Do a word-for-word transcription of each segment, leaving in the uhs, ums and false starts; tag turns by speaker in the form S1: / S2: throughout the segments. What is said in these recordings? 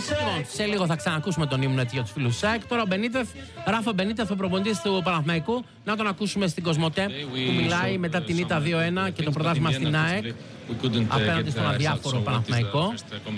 S1: Λοιπόν, σε λίγο θα ξανακούσουμε τον ύμνο για τους φίλους ΣΑΕΚ. Τώρα ο Μπενίτεθ, Ράφα Μπενίτεθ, ο προπονητής του Παναθηναϊκού. Να τον ακούσουμε στην Κοσμοτέ που μιλάει μετά την ήττα δύο ένα και το πρωτάθλημα στην ΑΕΚ απέναντι στον αδιάφορο Παναθηναϊκό.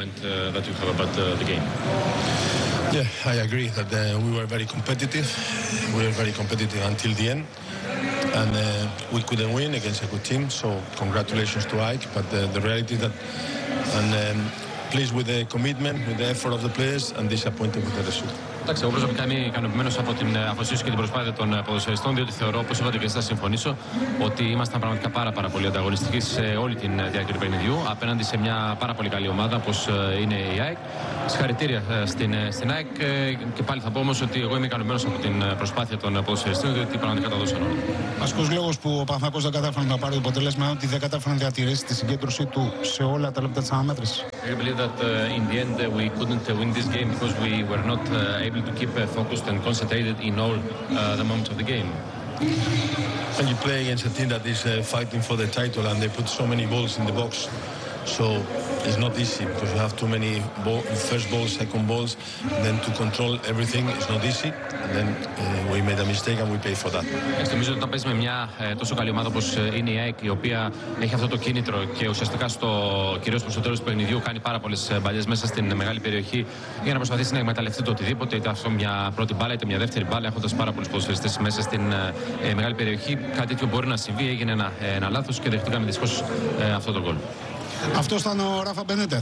S2: Yeah, I agree that uh, we were very competitive. We were very competitive until the end. And uh, we couldn't win against a good team, so congratulations to Ike. But uh, the reality that, and um, pleased with the commitment, with the effort of the players, and disappointed with the result.
S3: Εντάξει, εγώ προσωπικά είμαι ικανοποιημένος από την αφοσίωση και την προσπάθεια των ποδοσφαιριστών, διότι θεωρώ, όπως είπατε και εσείς, θα συμφωνήσω, ότι ήμασταν πραγματικά πάρα, πάρα πολύ ανταγωνιστικοί σε όλη την διάρκεια του παιχνιδιού απέναντι σε μια πάρα πολύ καλή ομάδα όπως είναι η ΑΕΚ. Συγχαρητήρια στην, στην ΑΕΚ και πάλι θα πω όμως ότι εγώ είμαι ικανοποιημένος από την προσπάθεια των ποδοσφαιριστών, διότι πραγματικά τα δώσαν όλα.
S4: Βασικός λόγος που ο Παναθηναϊκός δεν κατάφερε να πάρει το αποτέλεσμα είναι ότι δεν κατάφερε να διατηρήσει τη συγκέντρωσή του σε όλα τα λεπτά της αναμέτρησης.
S3: I believe that uh, in the end uh, we couldn't uh, win this game because we were not uh, able to keep uh, focused and concentrated in all uh, the moments of the game.
S2: And you play against a team that is uh, fighting for the title, and they put so many balls in the box. So it's not easy because you have too many ball, first balls, second balls, and then to control everything is not easy. And then uh, we made a mistake and we pay for that.
S3: Νομίζω ότι όταν παίζει με μια ε, τόσο καλή ομάδα όπως είναι η ΑΕΚ, η οποία έχει αυτό το κίνητρο και ουσιαστικά στο, κυρίως προς το τέλος του παιχνιδιού κάνει πάρα πολλές μπαλιές μέσα στην μεγάλη περιοχή για να προσπαθήσει να εκμεταλλευτεί το οτιδήποτε, είτε αυτό μια πρώτη μπάλα είτε μια δεύτερη μπάλα, έχοντας πάρα πολλούς ποδοσφαιριστές μέσα στην ε, μεγάλη περιοχή. Κάτι τέτοιο μπορεί να συμβεί, έγινε ένα, ένα λάθος και δεχτήκαμε δυστυχώς ε, αυτό το γκολ.
S4: Αυτός ήταν ο Ράφα Μπενίτεθ.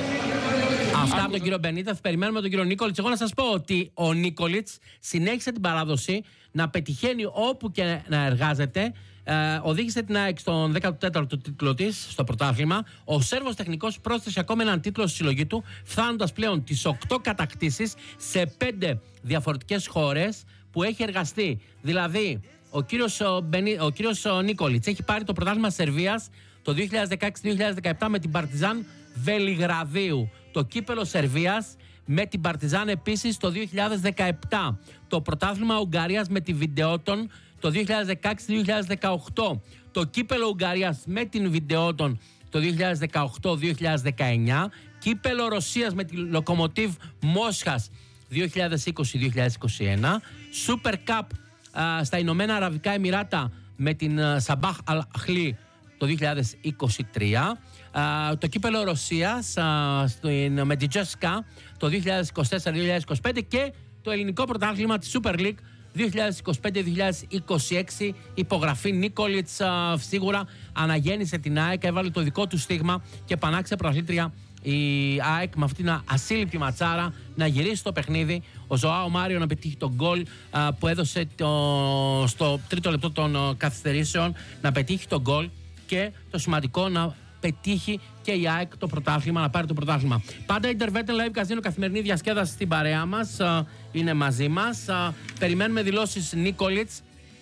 S1: Αυτά από τον κύριο Μπενίτεθ. Περιμένουμε τον κύριο Νίκολιτς. Εγώ να σας πω ότι ο Νίκολιτς συνέχισε την παράδοση να πετυχαίνει όπου και να εργάζεται. Ε, οδήγησε την ΑΕΚ στον δέκατο τέταρτο τίτλο της στο πρωτάθλημα. Ο Σέρβος τεχνικός πρόσθεσε ακόμα έναν τίτλο στη συλλογή του, φτάνοντας πλέον τις οκτώ κατακτήσεις σε πέντε διαφορετικές χώρες που έχει εργαστεί. Δηλαδή, ο κύριος, Μπενί, ο κύριος Νίκολιτς έχει πάρει το πρωτάθλημα Σερβίας το δύο χιλιάδες δεκαέξι δύο χιλιάδες δεκαεπτά με την Παρτιζάν Βελιγραδίου. Το κύπελο Σερβίας με την Παρτιζάν επίσης το δύο χιλιάδες δεκαεπτά. Το πρωτάθλημα Ουγγαρίας με τη Βιντεότον το δύο χιλιάδες δεκαέξι δύο χιλιάδες δεκαοκτώ. Το κύπελο Ουγγαρίας με την Βιντεότον το δύο χιλιάδες δεκαοκτώ δύο χιλιάδες δεκαεννιά. Κύπελο Ρωσίας με τη Λοκομοτίβ Μόσχας δύο χιλιάδες είκοσι δύο χιλιάδες είκοσι ένα. Super Cup α, στα Ηνωμένα Αραβικά Εμιράτα με την Σαμπάχ Αλ-Αχλή το δύο χιλιάδες είκοσι τρία, uh, το κύπελο Ρωσίας uh, με την Τζέσκα το δύο χιλιάδες είκοσι τέσσερα δύο χιλιάδες είκοσι πέντε και το ελληνικό πρωτάθλημα της Super League δύο χιλιάδες είκοσι πέντε δύο χιλιάδες είκοσι έξι. Υπογραφή Νίκολιτς, uh, σίγουρα αναγέννησε την ΑΕΚ, έβαλε το δικό του στίγμα και πανάξε προαθλήτρια η ΑΕΚ με αυτήν την ασύλληπτη ματσάρα να γυρίσει το παιχνίδι. Ο Ζωάο Μάριο να πετύχει τον γκολ uh, που έδωσε το, στο τρίτο λεπτό των uh, καθυστερήσεων, να πετύχει τον γκολ και το σημαντικό να πετύχει και η ΑΕΚ το πρωτάθλημα, να πάρει το πρωτάθλημα. Πάντα Intervetten Live Casino, καθημερινή διασκέδαση στην παρέα μας, είναι μαζί μας. Περιμένουμε δηλώσεις Νίκολιτς.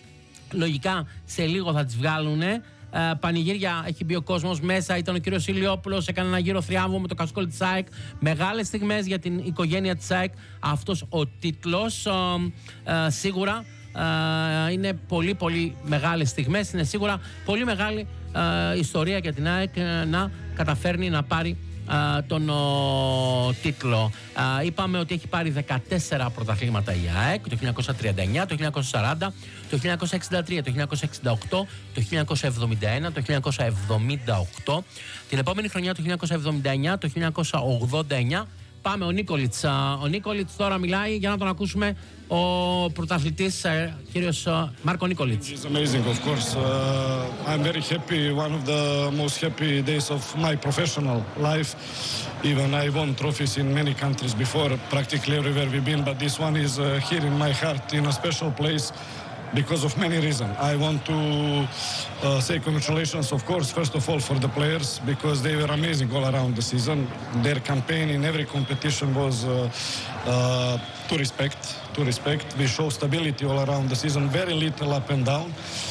S1: Λογικά σε λίγο θα τις βγάλουν. Πανηγύρια έχει μπει ο κόσμος μέσα. Ήταν ο κύριος Ηλιόπουλος, έκανε ένα γύρο θριάμβου με το κασκόλ της ΑΕΚ. Μεγάλες στιγμές για την οικογένεια της ΑΕΚ. Αυτός ο τίτλος σίγουρα είναι πολύ πολύ μεγάλες στιγμές. Είναι σίγουρα πολύ μεγάλη Uh, ιστορία για την ΑΕΚ uh, να καταφέρνει να πάρει uh, τον uh, τίτλο. Uh, είπαμε ότι έχει πάρει δεκατέσσερα πρωταθλήματα η ΑΕΚ το χίλια εννιακόσια τριάντα εννιά, το χίλια εννιακόσια σαράντα, το χίλια εννιακόσια εξήντα τρία, το χίλια εννιακόσια εξήντα οκτώ, το χίλια εννιακόσια εβδομήντα ένα, το χίλια εννιακόσια εβδομήντα οκτώ. Την επόμενη χρονιά το χίλια εννιακόσια εβδομήντα εννιά, το χίλια εννιακόσια ογδόντα εννιά. Πάμε, ο Νίκολιτς. Ο Νίκολιτς τώρα μιλάει για να τον ακούσουμε. Ο πρωταθλητής, κύριος Μάρκο Νίκολιτς.
S5: It's amazing, of course. Uh, I'm very happy. One of the most happy days of my professional life. Even I won trophies in many countries before, practically everywhere we've been. But this one is uh, here in my heart, in a special place. Because of many reasons. I want to uh, say congratulations, of course, first of all for the players, because they were amazing all around the season. Their campaign in every competition was uh, uh, to respect, to respect. We show stability all around the season, very little up and down.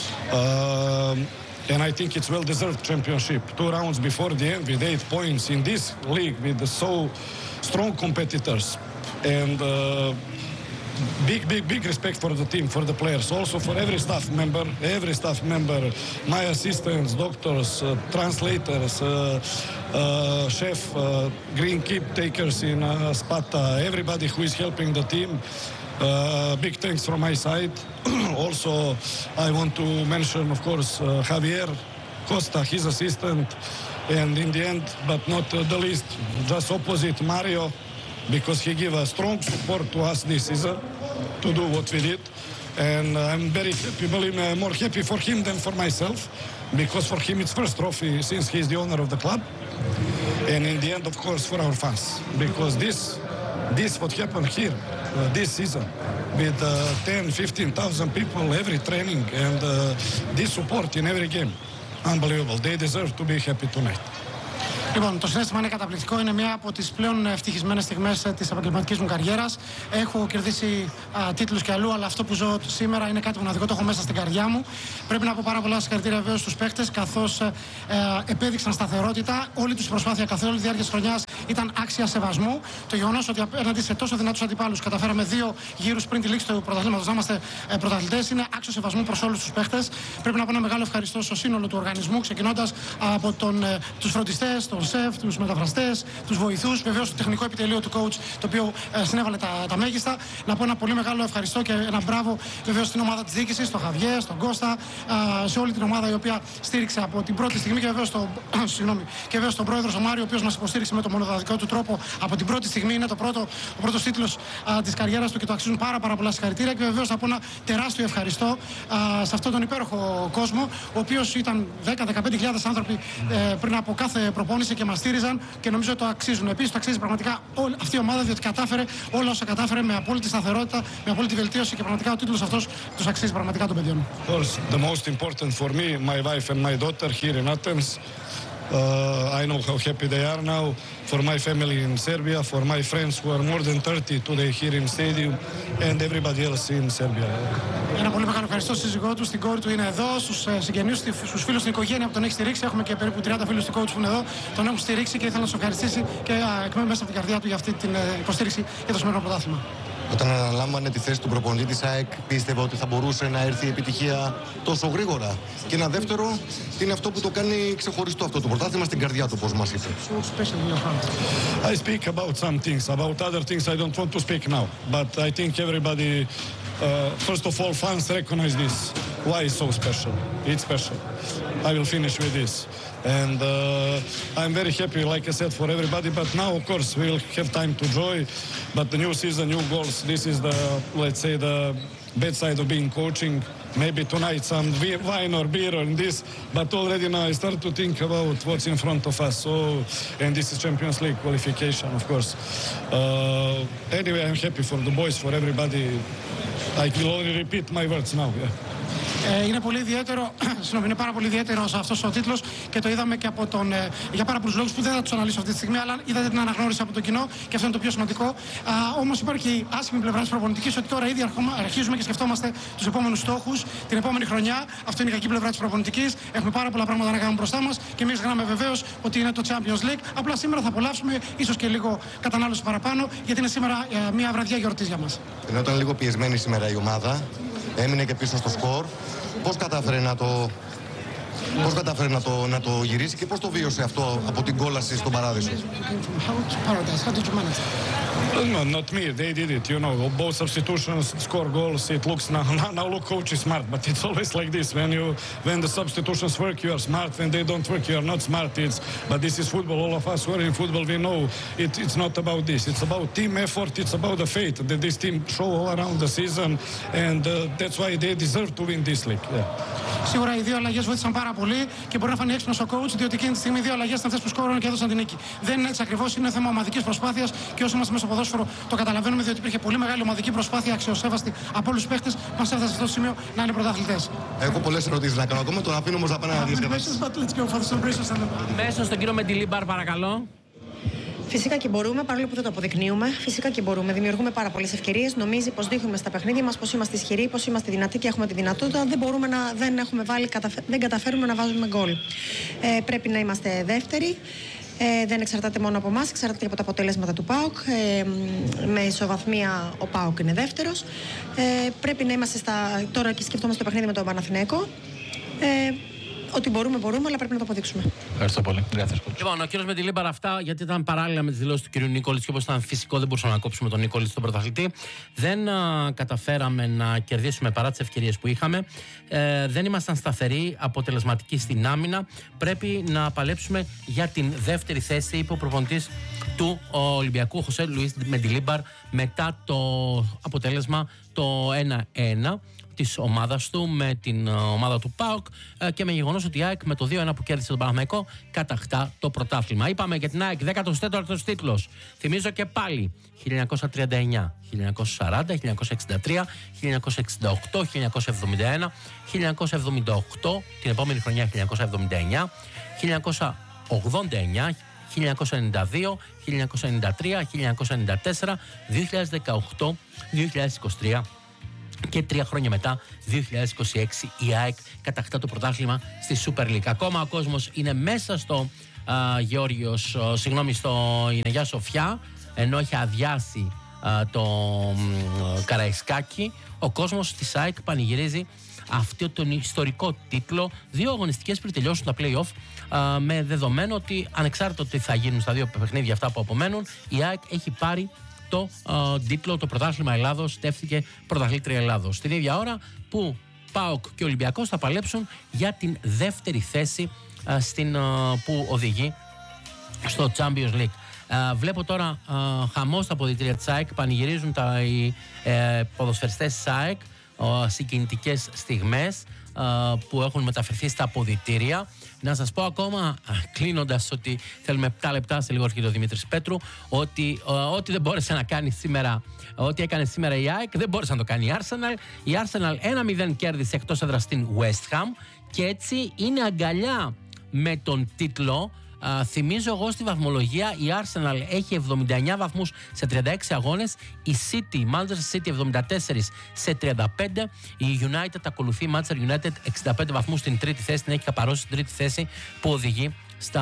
S5: Uh, and I think it's well-deserved championship. Two rounds before the end with eight points in this league with the so strong competitors. And uh, big, big, big respect for the team, for the players, also for every staff member, every staff member, my assistants, doctors, uh, translators, uh, uh, chef, uh, green keep takers in uh, Sparta, everybody who is helping the team. Uh, big thanks from my side. Also, I want to mention, of course, uh, Javier Costa, his assistant, and in the end, but not uh, the least, just opposite, Mario, because he gave a strong support to us this season to do what we did. And uh, I'm very happy, believe me, I'm more happy for him than for myself, because for him it's first trophy since he's the owner of the club. And in the end, of course, for our fans, because this, this what happened here, uh, this season, with uh, ten, fifteen thousand people every training, and uh, this support in every game, unbelievable. They deserve to be happy tonight.
S6: Λοιπόν, το συναίσθημα είναι καταπληκτικό. Είναι μια από τις πλέον ευτυχισμένες στιγμές της επαγγελματικής μου καριέρας. Έχω κερδίσει α, τίτλους και αλλού, αλλά αυτό που ζω σήμερα είναι κάτι μοναδικό. Το έχω μέσα στην καρδιά μου. Πρέπει να πω πάρα πολλά συγχαρητήρια βεβαίως στους παίκτες, καθώς ε, ε, επέδειξαν σταθερότητα. Όλη τους προσπάθεια καθ' όλη τη διάρκεια της χρονιάς ήταν άξια σεβασμού. Το γεγονός ότι απέναντι σε τόσο δυνατούς αντιπάλους καταφέραμε δύο γύρους πριν τη λήξη του πρωταθλήματος να είμαστε ε, πρωταθλητές είναι άξιο σεβασμού προς όλους τους παίκτες. Πρέπει να πω ένα μεγάλο ευχαριστώ στο σύνολο του οργανισμού, ξεκινώντας από τον, ε, τους φροντιστές, τον σεφ, τους μεταφραστές, τους βοηθούς, βεβαίως το τεχνικό επιτελείο του coach, το οποίο ε, συνέβαλε τα, τα μέγιστα. Να πω ένα πολύ μεγάλο ευχαριστώ και ένα μπράβο βεβαίως στην ομάδα της διοίκησης, στον Χαβιέ, στον Κώστα, ε, σε όλη την ομάδα η οποία στήριξε από την πρώτη στιγμή και βεβαίως τον, και βεβαίως τον πρόεδρο Μάριο, ο οποίος μας υποστήριξε με τον μοναδικό του τρόπο από την πρώτη στιγμή. Είναι το πρώτο, ο πρώτος τίτλος της καριέρας του και το αξίζουν πάρα, πάρα πολλά συγχαρητήρια. Και βεβαίως να πω ένα τεράστιο ευχαριστώ ε, σε αυτόν τον υπέροχο κόσμο, ο οποίος ήταν δέκα με δεκαπέντε χιλιάδες άνθρωποι ε, πριν από κάθε προπόνηση και μας στήριζαν και νομίζω το αξίζουν. Επίσης το αξίζει πραγματικά όλη αυτή η ομάδα, διότι κατάφερε όλα όσα κατάφερε με απόλυτη σταθερότητα, με απόλυτη βελτίωση και πραγματικά ο τίτλος αυτός τους αξίζει πραγματικά των παιδιών.
S5: Of course, the most important for me, my wife and my daughter here in Athens. Uh, I know how happy they are now. For my family in Serbia, for my friends who are more than thirty today here in stadium, and everybody else in Serbia.
S6: Ένα πολύ μεγάλο ευχαριστώ στη σύζυγό του, στην κόρη του είναι εδώ, στους συγγενείς, στους φίλους στην οικογένεια που τον έχει στηρίξει. Έχουμε και περίπου τριάντα φίλους του coach που είναι εδώ, τον έχουν στηρίξει και ήθελα να του ευχαριστήσει και εκ μέρους μέσα από την καρδιά του για αυτή την υποστήριξη για το σημερινό πρωτάθλημα.
S7: Όταν αναλάμβανε τη θέση του προπονητή της ΑΕΚ, πίστευε ότι θα μπορούσε να έρθει η επιτυχία τόσο γρήγορα. Και ένα δεύτερο, τι είναι αυτό που το κάνει ξεχωριστό αυτό το πρωτάθλημα στην καρδιά του, όπως μας είπε.
S5: I speak about some things. About other things I don't want to speak now. But I think everybody, uh, first of all, fans recognize this. Why it's so special? It's special. I will finish with this. And uh, I'm very happy, like I said, for everybody. But now, of course, we'll have time to enjoy. But the new season, new goals, this is the, let's say, the bad side of being coaching. Maybe tonight some wine or beer or this. But already now I start to think about what's in front of us. So, and this is Champions League qualification, of course. Uh, anyway, I'm happy for the boys, for everybody. I will only repeat my words now. Yeah.
S6: Ε, είναι πολύ ιδιαίτερο, συγγνώμη, είναι πάρα πολύ ιδιαίτερο αυτός ο τίτλος και το είδαμε και από τον, ε, για πάρα πολλούς λόγους που δεν θα τους αναλύσω αυτή τη στιγμή, αλλά είδατε την αναγνώριση από το κοινό και αυτό είναι το πιο σημαντικό. Όμως υπάρχει η άσχημη πλευρά της προπονητικής, ότι τώρα ήδη αρχίζουμε και σκεφτόμαστε τους επόμενους στόχους, την επόμενη χρονιά. Αυτό είναι η κακή πλευρά της προπονητικής. Έχουμε πάρα πολλά πράγματα να κάνουμε μπροστά μας και εμείς γράμμε βεβαίως ότι είναι το Champions League. Απλά σήμερα θα απολαύσουμε ίσως και λίγο κατανάλωση παραπάνω, γιατί είναι σήμερα ε, μια βραδιά γιορτής για μας.
S7: Ενώ ήταν λίγο πιεσμένη σήμερα η ομάδα, έμεινε και πίσω στο σκορ. Πώς κατάφερε να το, πώς κατάφερε να το, να το γυρίσει και πώς το βίωσε αυτό από την κόλαση στον Παράδεισο?
S5: No, not me. They did it. You know, both substitutions score goals. It looks now, now look, coach is smart, but it's always like this. When you, when the substitutions work, you are smart. When they don't work, you are not smart. It's, but this is football. All of us who are in football, we know it, it's not about this. It's about team effort. It's about the faith that this team show all around the season, and uh, that's why they deserve to win this league. Yeah.
S6: Σίγουρα οι δύο αλλαγές βοήθησαν πάρα πολύ και μπορεί να φανεί έξυπνος ο coach, διότι εκείνη τη στιγμή οι δύο αλλαγές ήταν αυτές που σκόρουν και έδωσαν την νίκη. Δεν είναι έτσι ακριβώς, είναι θέμα ομαδικής προσπάθειας και όσο είμαστε μέσα στο ποδόσφαιρο το καταλαβαίνουμε, διότι υπήρχε πολύ μεγάλη ομαδική προσπάθεια αξιοσέβαστη από όλους τους παίχτες που μας έφτασε σε αυτό το σημείο να είναι πρωταθλητές.
S7: Έχω πολλές ερωτήσεις να κάνω ακόμα, τον αφήνω όμως να πάνε να διασκεδάσεις.
S1: Μέσω στον κύριο Μεντιλίμπαρ, παρακαλώ.
S8: Φυσικά και μπορούμε, παρόλο που δεν το αποδεικνύουμε. Φυσικά και μπορούμε. Δημιουργούμε πάρα πολλές ευκαιρίες. Νομίζει πως δείχνουμε στα παιχνίδια μας πως είμαστε ισχυροί, πως είμαστε δυνατοί και έχουμε τη δυνατότητα. Δεν μπορούμε να, δεν έχουμε βάλει, δεν καταφέρουμε να βάζουμε γκολ. Ε, πρέπει να είμαστε δεύτεροι. Ε, δεν εξαρτάται μόνο από εμάς, εξαρτάται και από τα αποτελέσματα του ΠΑΟΚ. Ε, με ισοβαθμία ο ΠΑΟΚ είναι δεύτερος. Ε, πρέπει να είμαστε στα... Τώρα και σκεφτόμαστε το παιχνίδι με τον Παναθηναϊκό. Ε, Ότι μπορούμε, μπορούμε, αλλά πρέπει να το αποδείξουμε.
S9: Ευχαριστώ πολύ.
S1: Λοιπόν, ο κύριος Μεντιλίμπαρ, αυτά γιατί ήταν παράλληλα με τις δηλώσεις του κ. Νίκολιτς και όπως ήταν φυσικό, δεν μπορούσαμε να κόψουμε τον Νίκολιτς στον πρωταθλητή. Δεν α, καταφέραμε να κερδίσουμε παρά τις ευκαιρίες που είχαμε. Ε, δεν ήμασταν σταθεροί, αποτελεσματικοί στην άμυνα. Πρέπει να παλέψουμε για την δεύτερη θέση, είπε ο προπονητής του Ολυμπιακού, Χωσέ Λουίς Μεντιλίμπαρ, μετά το αποτέλεσμα το ένα ένα της ομάδας του με την ομάδα του ΠΑΟΚ και με γεγονός ότι η ΑΕΚ με το δύο ένα που κέρδισε τον Παναθηναϊκό κατακτά το πρωτάθλημα. Είπαμε για την ΑΕΚ δέκατος τέταρτος τίτλος. Θυμίζω και πάλι χίλια εννιακόσια τριάντα εννιά, χίλια εννιακόσια σαράντα, χίλια εννιακόσια εξήντα τρία, χίλια εννιακόσια εξήντα οκτώ, χίλια εννιακόσια εβδομήντα ένα, χίλια εννιακόσια εβδομήντα οκτώ, την επόμενη χρονιά χίλια εννιακόσια εβδομήντα εννιά, χίλια εννιακόσια ογδόντα εννιά, χίλια εννιακόσια ενενήντα δύο, χίλια εννιακόσια ενενήντα τρία, χίλια εννιακόσια ενενήντα τέσσερα, δύο χιλιάδες δεκαοκτώ, δύο χιλιάδες είκοσι τρία και τρία χρόνια μετά, δύο χιλιάδες είκοσι έξι, η ΑΕΚ κατακτά το πρωτάθλημα στη Super League. Ακόμα ο κόσμος είναι μέσα στο α, Γεώργιος, α, συγγνώμη, στο Αγία Σοφιά, ενώ έχει αδειάσει α, το α, Καραϊσκάκι. Ο κόσμος της ΑΕΚ πανηγυρίζει αυτό τον ιστορικό τίτλο δύο αγωνιστικές πριν τελειώσουν τα play-off, α, με δεδομένο ότι ανεξάρτητα ότι θα γίνουν στα δύο παιχνίδια αυτά που απομένουν, η ΑΕΚ έχει πάρει το uh, τίτλο, το πρωτάθλημα Ελλάδος, στέφθηκε πρωταθλήτρια Ελλάδος. Την ίδια ώρα που ΠΑΟΚ και Ολυμπιακός θα παλέψουν για την δεύτερη θέση uh, στην, uh, που οδηγεί στο Champions League. Uh, βλέπω τώρα uh, χαμό στα αποδυτήρια της ΑΕΚ, πανηγυρίζουν τα, οι uh, ποδοσφαιριστές της ΑΕΚ, uh, συγκινητικές στιγμές uh, που έχουν μεταφερθεί στα αποδυτήρια. Να σας πω ακόμα, κλείνοντας, ότι θέλουμε επτά λεπτά, σε λίγο έρχεται ο Δημήτρης Πέτρου, ότι ό,τι δεν μπόρεσε να κάνει σήμερα, ό,τι έκανε σήμερα η ΑΕΚ, δεν μπόρεσε να το κάνει η Arsenal. Η Arsenal ένα μηδέν κέρδισε εκτός έδρας στην West Ham και έτσι είναι αγκαλιά με τον τίτλο. Uh, θυμίζω εγώ στη βαθμολογία, η Arsenal έχει εβδομήντα εννιά βαθμούς σε τριάντα έξι αγώνες, η City, η Manchester City εβδομήντα τέσσερα σε τριάντα πέντε, η United ακολουθεί, η Manchester United εξήντα πέντε βαθμούς στην τρίτη θέση, την έχει καπαρώσει στην τρίτη θέση που οδηγεί στα,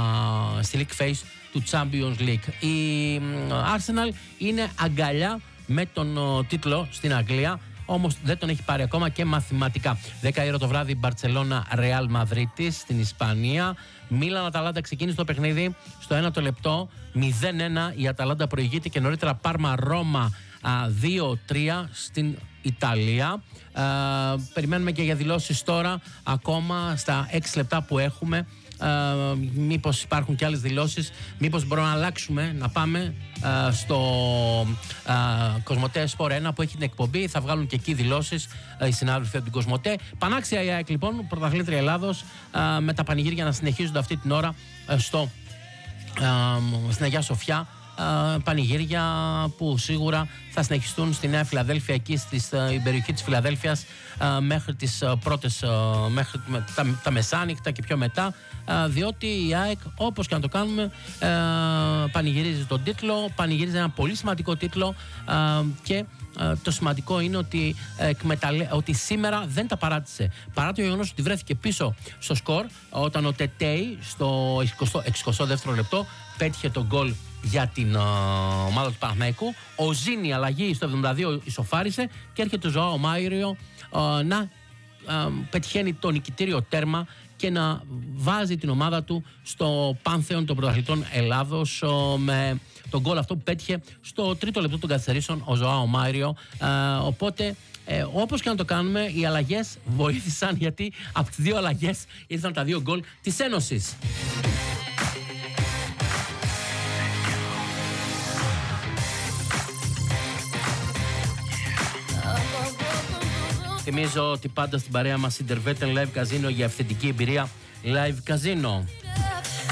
S1: στη League Phase του Champions League. Η Arsenal είναι αγκαλιά με τον uh, τίτλο στην Αγγλία, όμως δεν τον έχει πάρει ακόμα και μαθηματικά. δέκα η ώρα το βράδυ, Μπαρτσελώνα Ρεάλ Μαδρίτης στην Ισπανία. Μίλαν Αταλάντα ξεκίνησε το παιχνίδι στο ένα το λεπτό, μηδέν ένα. Η Αταλάντα προηγείται και νωρίτερα Πάρμα Ρώμα δύο τρία στην Ιταλία. Α, περιμένουμε και για δηλώσεις τώρα, ακόμα στα έξι λεπτά που έχουμε. Uh, μήπως υπάρχουν και άλλες δηλώσεις, μήπως μπορούμε να αλλάξουμε, να πάμε uh, στο uh, Κοσμοτέ Σπορ ένα που έχει την εκπομπή, θα βγάλουν και εκεί δηλώσεις uh, οι συνάδελφοι από την Κοσμοτέ. Πανάξια η ΑΕΚ λοιπόν, πρωταθλήτρια Ελλάδος, uh, με τα πανηγύρια να συνεχίζονται αυτή την ώρα uh, στο, uh, στην Αγία Σοφιά. Uh, πανηγύρια που σίγουρα θα συνεχιστούν στη Νέα Φιλαδέλφια, εκεί στην περιοχή της Φιλαδέλφειας uh, μέχρι τις uh, πρώτες uh, μέχρι τα, τα μεσάνυχτα και πιο μετά, uh, διότι η ΑΕΚ, όπως και να το κάνουμε, uh, πανηγυρίζει τον τίτλο, πανηγυρίζει ένα πολύ σημαντικό τίτλο, uh, και uh, το σημαντικό είναι ότι, uh, εκμεταλλε... ότι σήμερα δεν τα παράτησε, παρά το γεγονός ότι βρέθηκε πίσω στο σκορ όταν ο Τετέι στο εξηκοστό δεύτερο λεπτό πέτυχε τον γκολ για την uh, ομάδα του Παναθηναϊκού. Ο Ζήνη αλλαγή στο εβδομήντα δύο ισοφάρισε και έρχεται ο Ζωάο Μάιριο uh, να uh, πετυχαίνει το νικητήριο τέρμα και να βάζει την ομάδα του στο πάνθεον των πρωταθλητών Ελλάδος uh, με τον γκολ αυτό που πέτυχε στο τρίτο λεπτό των καθυστερήσεων ο Ζωάο Μάιριο. Uh, οπότε Ε, όπως και να το κάνουμε, οι αλλαγές βοήθησαν, γιατί από τις δύο αλλαγές ήρθαν τα δύο γκολ της Ένωσης. Θυμίζω ότι πάντα στην παρέα μας Intervetten Live Casino για αυθεντική εμπειρία Live Casino.